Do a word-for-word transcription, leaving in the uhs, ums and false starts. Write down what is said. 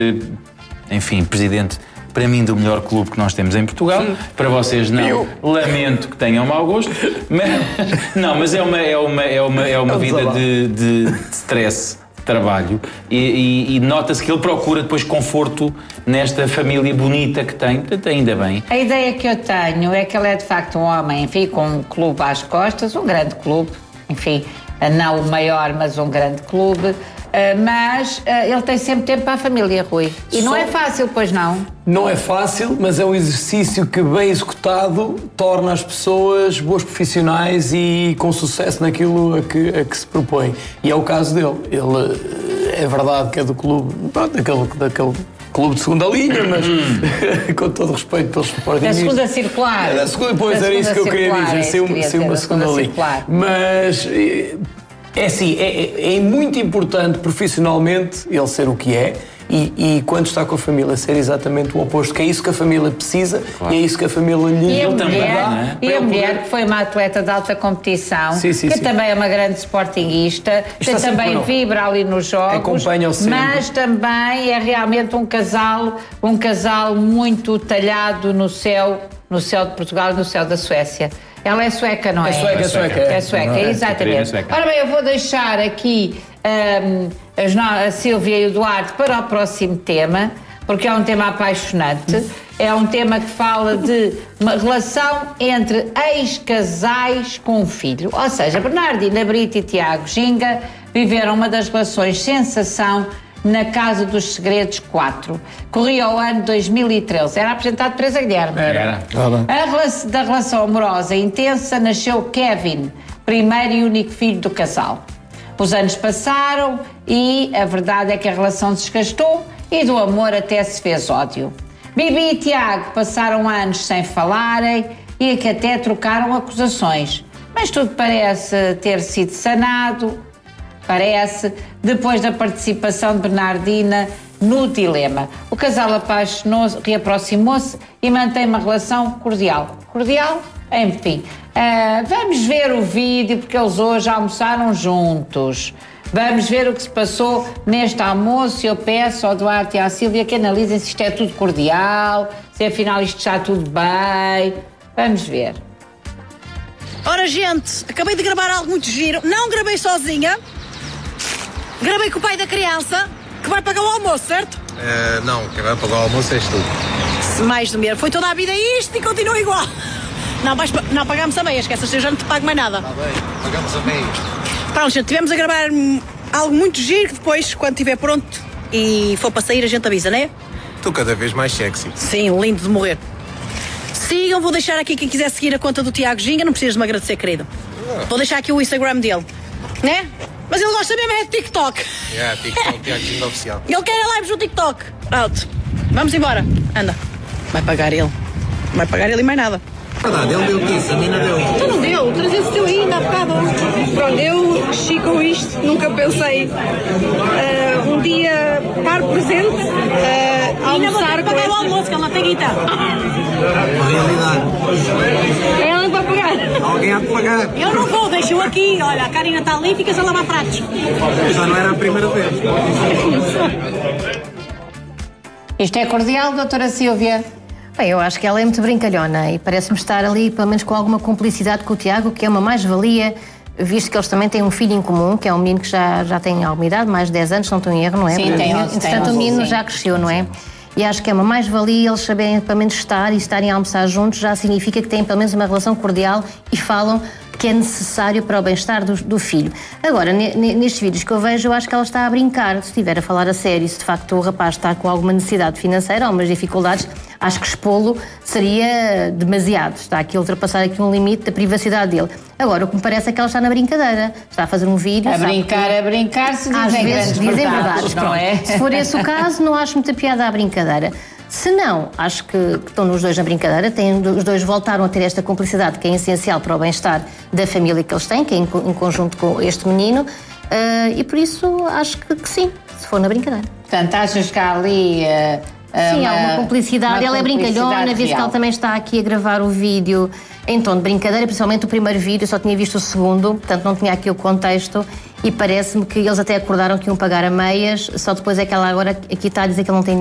enfim, presidente, para mim, do melhor clube que nós temos em Portugal. Para vocês não. Eu. Lamento que tenham mau gosto. Mas, não, mas é uma, é uma, é uma, é uma vida de, de, de stress, de trabalho. E, e, e nota-se que ele procura depois conforto nesta família bonita que tem. Portanto, ainda bem. A ideia que eu tenho é que ele é, de facto, um homem, enfim, com um clube às costas, um grande clube. Enfim, não o maior, mas um grande clube. Uh, mas uh, ele tem sempre tempo para a família, Rui. E Só... não é fácil, pois não? Não é fácil, mas é um exercício que, bem executado, torna as pessoas boas profissionais e com sucesso naquilo a que, a que se propõe. E é o caso dele. Ele, é verdade que é do clube, pronto, daquele, daquele clube de segunda linha, mas com todo respeito pelos sportingistas. Da segunda circular. É, da segunda, pois da era isso que eu queria dizer, é ser, queria ser uma segunda, segunda linha. Circular. Mas... É assim, é, é muito importante profissionalmente ele ser o que é e, e quando está com a família ser exatamente o oposto, que é isso que a família precisa, claro. E é isso que a família lhe e a também mulher, dá. Né? E a mulher poder... que foi uma atleta de alta competição, sim, sim, que sim. também é uma grande sportinguista, que também vibra ali nos jogos, acompanha-o sempre. Mas também é realmente um casal, um casal muito talhado no céu, no céu de Portugal e no céu da Suécia. Ela é sueca, não é? É sueca, é sueca. É sueca, é, exatamente. Sueca. Ora bem, eu vou deixar aqui um, a Sílvia e o Duarte para o próximo tema, porque é um tema apaixonante. É um tema que fala de uma relação entre ex-casais com um filho. Ou seja, Bernardina Brito e Tiago Ginga viveram uma das relações sensação na Casa dos Segredos quatro. Corria o ano dois mil e treze. Era apresentado por Teresa Guilherme. Era. A relação, da relação amorosa intensa nasceu Kevin, primeiro e único filho do casal. Os anos passaram e a verdade é que a relação se desgastou e do amor até se fez ódio. Bibi e Tiago passaram anos sem falarem e que até trocaram acusações. Mas tudo parece ter sido sanado, parece, depois da participação de Bernardina no Dilema. O casal apaixonou-se, reaproximou-se e mantém uma relação cordial. Cordial? Enfim. Uh, vamos ver o vídeo, porque eles hoje almoçaram juntos. Vamos ver o que se passou neste almoço. Eu peço ao Duarte e à Sílvia que analisem se isto é tudo cordial, se afinal isto está tudo bem. Vamos ver. Ora, gente, acabei de gravar algo muito giro. Não gravei sozinha. Gravei com o pai da criança, que vai pagar o almoço, certo? Uh, não, quem vai pagar o almoço és tu. Se mais do mesmo. Foi toda a vida isto e continua igual. Não, vais, não pagamos a meias, que essas eu já não te pago mais nada. Está bem, pagamos a meias. Pronto, gente, tivemos a gravar algo muito giro, que depois, quando estiver pronto e for para sair, a gente avisa, não é? Tu cada vez mais sexy. Sim, lindo de morrer. Sigam, vou deixar aqui quem quiser seguir a conta do Tiago Ginga, não precisas de me agradecer, querido. Ah. Vou deixar aqui o Instagram dele, né? Mas ele gosta mesmo é de TikTok. É, yeah, TikTok, Tiago Ginga Oficial. Ele quer lives no TikTok. Pronto, vamos embora. Anda. Vai pagar ele. Não vai pagar ele e mais nada. Verdade, ele deu quinze, a mina deu. Tu não deu, trazia-se teu ainda há bocado. Pronto, eu cresci com isto, nunca pensei uh, um dia estar presente, uh, almoçar com pagar o almoço, que ela tem guita. Na realidade. É ela que vai pagar. Alguém há de pagar. Eu não vou, deixo aqui. Olha, a Karina está ali e ficas a lavar pratos. Já não era a primeira vez. Isto é cordial, doutora Sílvia? Bem, eu acho que ela é muito brincalhona e parece-me estar ali, pelo menos com alguma cumplicidade com o Tiago, que é uma mais-valia, visto que eles também têm um filho em comum, que é um menino que já, já tem alguma idade, mais de dez anos, não estou em erro, não é? Sim, tem. Entretanto, o menino já cresceu, não é? E acho que é uma mais-valia eles saberem, pelo menos, estar e estarem a almoçar juntos, já significa que têm, pelo menos, uma relação cordial e falam que é necessário para o bem-estar do, do filho. Agora, nestes vídeos que eu vejo, eu acho que ela está a brincar. Se estiver a falar a sério, se de facto o rapaz está com alguma necessidade financeira, algumas dificuldades, acho que expô-lo seria demasiado. Está aqui a ultrapassar aqui um limite da privacidade dele. Agora, o que me parece é que ela está na brincadeira. Está a fazer um vídeo... A brincar, que, a brincar, se dizem às vezes dizem verdades, não é? Se for esse o caso, não acho muita piada à brincadeira. Se não, acho que, que estão os dois na brincadeira, têm, os dois voltaram a ter esta cumplicidade que é essencial para o bem-estar da família que eles têm, que é em, em conjunto com este menino, uh, e por isso acho que, que sim, se for na brincadeira. Portanto, achas que há ali... Uh, sim, uma, há uma cumplicidade, uma ela é brincalhona, vê-se que ela também está aqui a gravar o vídeo em tom de brincadeira, principalmente o primeiro vídeo, eu só tinha visto o segundo, portanto não tinha aqui o contexto, e parece-me que eles até acordaram que iam pagar a meias, só depois é que ela agora aqui está a dizer que ele não tem